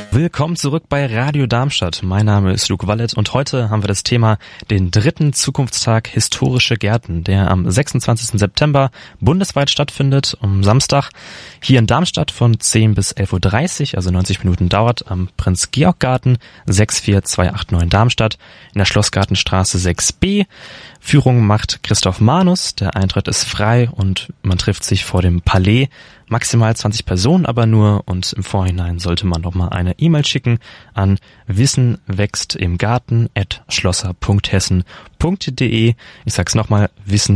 Willkommen zurück bei Radio Darmstadt. Mein Name ist Luke Wallet und heute haben wir das Thema den 3. Zukunftstag Historische Gärten, der am 26. September bundesweit stattfindet, am Samstag hier in Darmstadt von 10 bis 11.30 Uhr, also 90 Minuten dauert, am Prinz-Georg-Garten 64289 Darmstadt in der Schlossgartenstraße 6b. Führung macht Christoph Manus, der Eintritt ist frei und man trifft sich vor dem Palais. Maximal 20 Personen aber nur und im Vorhinein sollte man noch mal eine E-Mail schicken an wissenwächstimgarten@schlosser.hessen.de. Ich sag's nochmal,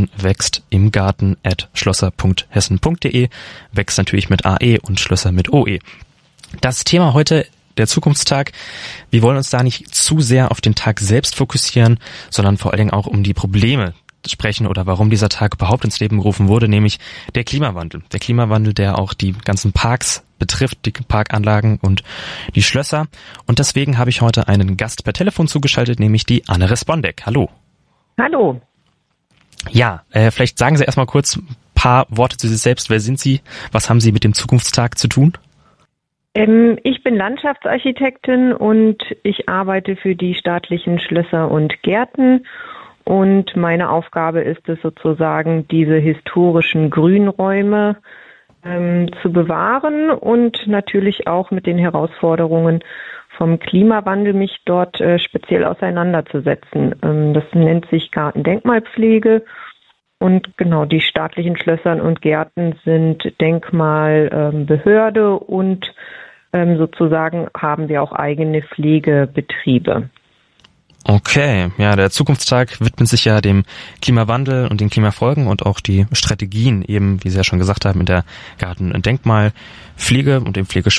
wissenwächstimgarten@schlosser.hessen.de. Wächst natürlich mit AE und Schlösser mit OE. Das Thema heute, der Zukunftstag. Wir wollen uns da nicht zu sehr auf den Tag selbst fokussieren, sondern vor allen Dingen auch um die Probleme sprechen oder warum dieser Tag überhaupt ins Leben gerufen wurde, nämlich der Klimawandel. Der Klimawandel, der auch die ganzen Parks betrifft, die Parkanlagen und die Schlösser. Und deswegen habe ich heute einen Gast per Telefon zugeschaltet, nämlich die Anne Respondek. Hallo. Hallo. Ja, vielleicht sagen Sie erstmal kurz ein paar Worte zu sich selbst. Wer sind Sie? Was haben Sie mit dem Zukunftstag zu tun? Ich bin Landschaftsarchitektin und ich arbeite für die staatlichen Schlösser und Gärten. Und meine Aufgabe ist es sozusagen, diese historischen Grünräume zu bewahren und natürlich auch mit den Herausforderungen vom Klimawandel mich dort speziell auseinanderzusetzen. Das nennt sich Gartendenkmalpflege. Und genau, die staatlichen Schlösser und Gärten sind Denkmalbehörde und sozusagen haben wir auch eigene Pflegebetriebe. Okay, ja, der Zukunftstag widmet sich ja dem Klimawandel und den Klimafolgen und auch die Strategien eben, wie Sie ja schon gesagt haben, in der Garten- und Denkmalpflege und dem Pflegeschutz